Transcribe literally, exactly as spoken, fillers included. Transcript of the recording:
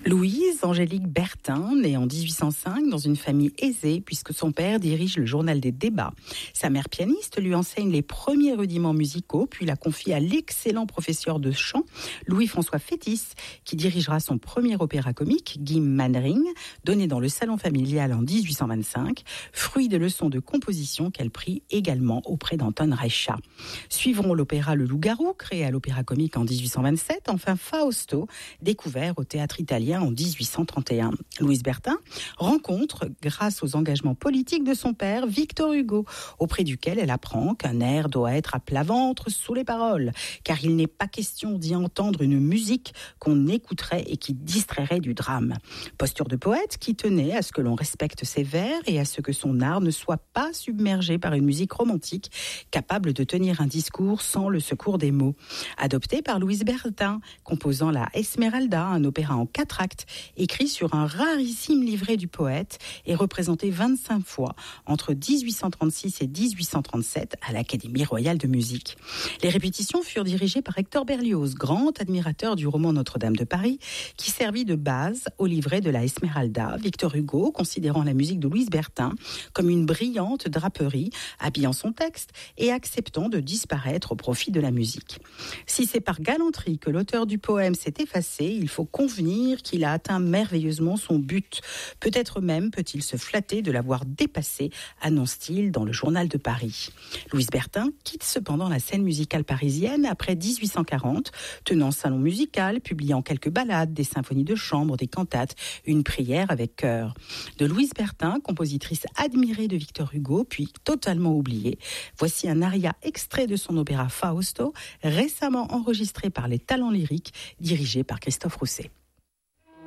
Louise Angélique Bertin, née en dix-huit cent cinq dans une famille aisée puisque son père dirige le journal des débats. Sa mère pianiste lui enseigne les premiers rudiments musicaux puis la confie à l'excellent professeur de chant Louis-François Fétis qui dirigera son premier opéra comique, Guy Mannering, donné dans le salon familial en dix-huit cent vingt-cinq, fruit de leçons de composition qu'elle prit également auprès d'Anton Reicha. Suivront l'opéra Le Loup-garou, créé à l'opéra comique en dix-huit cent vingt-sept, enfin Fausto, découvert au théâtre italien en dix-huit cent trente et un. Louise Bertin rencontre, grâce aux engagements politiques de son père, Victor Hugo, auprès duquel elle apprend qu'un air doit être à plat ventre sous les paroles, car il n'est pas question d'y entendre une musique qu'on écouterait et qui distrairait du drame. Posture de poète qui tenait à ce que l'on respecte ses vers et à ce que son art ne soit pas submergé par une musique romantique, capable de tenir un discours sans le secours des mots. Adoptée par Louise Bertin, composant la Esmeralda, un opéra en quatre acte, écrit sur un rarissime livret du poète et représenté vingt-cinq fois entre dix-huit cent trente-six et dix-huit cent trente-sept à l'Académie royale de musique. Les répétitions furent dirigées par Hector Berlioz, grand admirateur du roman Notre-Dame de Paris, qui servit de base au livret de la Esmeralda, Victor Hugo considérant la musique de Louise Bertin comme une brillante draperie, habillant son texte et acceptant de disparaître au profit de la musique. Si c'est par galanterie que l'auteur du poème s'est effacé, il faut convenir qu'il a atteint merveilleusement son but. Peut-être même peut-il se flatter de l'avoir dépassé, annonce-t-il dans le journal de Paris. Louise Bertin quitte cependant la scène musicale parisienne après dix-huit cent quarante, tenant salon musical, publiant quelques ballades, des symphonies de chambre, des cantates, une prière avec chœur. De Louise Bertin, compositrice admirée de Victor Hugo, puis totalement oubliée, voici un aria extrait de son opéra Fausto, récemment enregistré par les Talents lyriques, dirigé par Christophe Rousset.